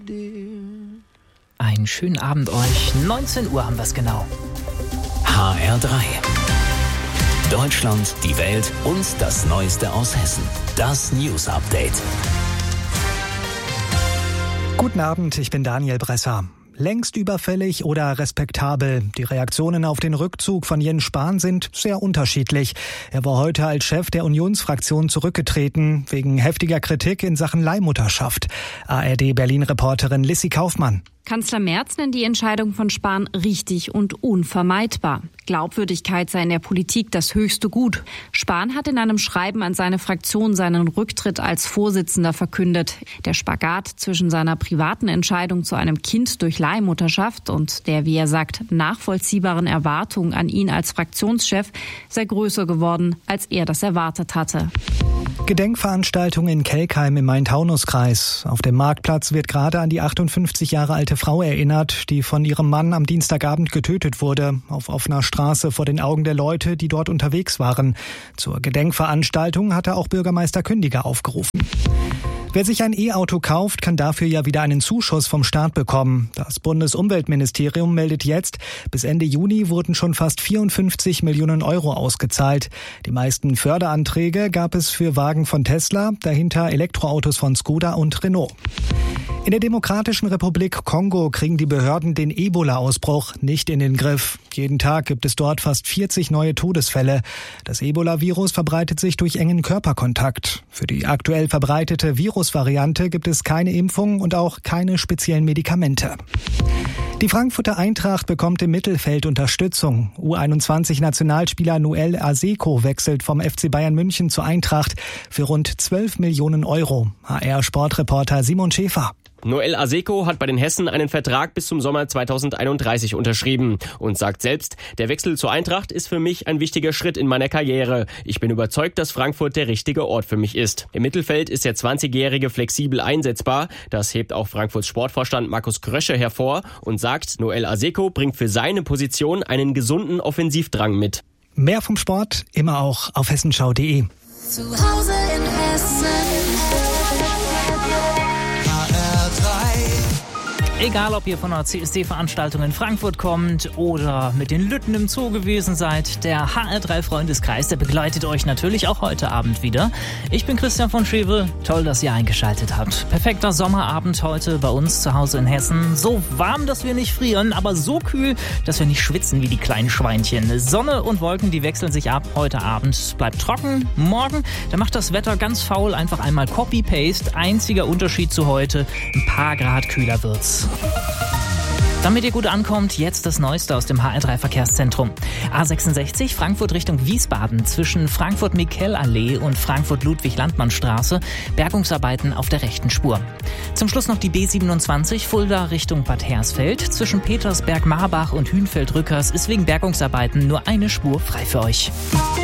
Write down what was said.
Einen schönen Abend euch. 19 Uhr haben wir es genau. HR3. Deutschland, die Welt und das Neueste aus Hessen. Das News Update. Guten Abend, ich bin Daniel Bresser. Längst überfällig oder respektabel? Die Reaktionen auf den Rückzug von Jens Spahn sind sehr unterschiedlich. Er war heute als Chef der Unionsfraktion zurückgetreten, wegen heftiger Kritik in Sachen Leihmutterschaft. ARD-Berlin-Reporterin Lissy Kaufmann. Kanzler Merz nennt die Entscheidung von Spahn richtig und unvermeidbar. Glaubwürdigkeit sei in der Politik das höchste Gut. Spahn hat in einem Schreiben an seine Fraktion seinen Rücktritt als Vorsitzender verkündet. Der Spagat zwischen seiner privaten Entscheidung zu einem Kind durch Leihmutterschaft und der, wie er sagt, nachvollziehbaren Erwartung an ihn als Fraktionschef sei größer geworden, als er das erwartet hatte. Gedenkveranstaltung in Kelkheim im Main-Taunus-Kreis. Auf dem Marktplatz wird gerade an die 58 Jahre alte Frau erinnert, die von ihrem Mann am Dienstagabend getötet wurde, auf offener Straße vor den Augen der Leute, die dort unterwegs waren. Zur Gedenkveranstaltung hatte auch Bürgermeister Kündiger aufgerufen. Wer sich ein E-Auto kauft, kann dafür ja wieder einen Zuschuss vom Staat bekommen. Das Bundesumweltministerium meldet jetzt, bis Ende Juni wurden schon fast 54 Millionen Euro ausgezahlt. Die meisten Förderanträge gab es für Wagen von Tesla, dahinter Elektroautos von Skoda und Renault. In der Demokratischen Republik Kongo kriegen die Behörden den Ebola-Ausbruch nicht in den Griff. Jeden Tag gibt es dort fast 40 neue Todesfälle. Das Ebola-Virus verbreitet sich durch engen Körperkontakt. Für die aktuell verbreitete Virusvariante gibt es keine Impfung und auch keine speziellen Medikamente. Die Frankfurter Eintracht bekommt im Mittelfeld Unterstützung. U21-Nationalspieler Noel Aseko wechselt vom FC Bayern München zur Eintracht für rund 12 Millionen Euro. HR-Sportreporter Simon Schäfer. Noel Aseko hat bei den Hessen einen Vertrag bis zum Sommer 2031 unterschrieben und sagt selbst, der Wechsel zur Eintracht ist für mich ein wichtiger Schritt in meiner Karriere. Ich bin überzeugt, dass Frankfurt der richtige Ort für mich ist. Im Mittelfeld ist der 20-Jährige flexibel einsetzbar. Das hebt auch Frankfurts Sportvorstand Markus Krösche hervor und sagt, Noel Aseko bringt für seine Position einen gesunden Offensivdrang mit. Mehr vom Sport immer auch auf hessenschau.de. Zu Hause in Hessen. Egal, ob ihr von einer CSD-Veranstaltung in Frankfurt kommt oder mit den Lütten im Zoo gewesen seid, der HR3-Freundeskreis, der begleitet euch natürlich auch heute Abend wieder. Ich bin Christian von Schewe, toll, dass ihr eingeschaltet habt. Perfekter Sommerabend heute bei uns zu Hause in Hessen. So warm, dass wir nicht frieren, aber so kühl, dass wir nicht schwitzen wie die kleinen Schweinchen. Sonne und Wolken, die wechseln sich ab. Heute Abend bleibt trocken. Morgen, da macht das Wetter ganz faul, einfach einmal Copy-Paste. Einziger Unterschied zu heute, ein paar Grad kühler wird's. Damit ihr gut ankommt, jetzt das Neueste aus dem HR3-Verkehrszentrum. A66 Frankfurt Richtung Wiesbaden zwischen Frankfurt-Miquel-Allee und Frankfurt-Ludwig-Landmann-Straße. Bergungsarbeiten auf der rechten Spur. Zum Schluss noch die B27 Fulda Richtung Bad Hersfeld. Zwischen Petersberg-Marbach und Hünfeld-Rückers ist wegen Bergungsarbeiten nur eine Spur frei für euch.